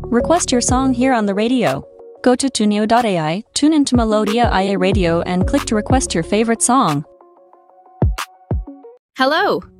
Request your song here on the radio. Go to Tunio.ai, tune into Melodia IA Radio and click to request your favorite song. Hello,